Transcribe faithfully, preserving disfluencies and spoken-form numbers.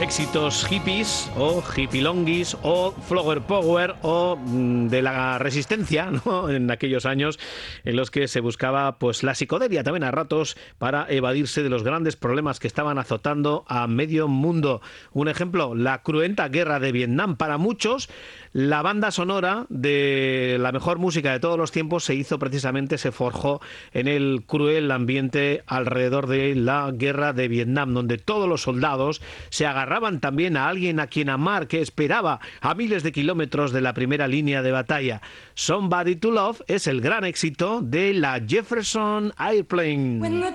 Éxitos hippies o hippilonguis o flower power o mm, de la resistencia, ¿no? En aquellos años en los que se buscaba pues la psicodelia también a ratos para evadirse de los grandes problemas que estaban azotando a medio mundo. Un ejemplo, la cruenta guerra de Vietnam. Para muchos, la banda sonora de la mejor música de todos los tiempos se hizo precisamente, se forjó en el cruel ambiente alrededor de la guerra de Vietnam, donde todos los soldados se agarraban también a alguien a quien amar, que esperaba a miles de kilómetros de la primera línea de batalla. Somebody to Love es el gran éxito de la Jefferson Airplane.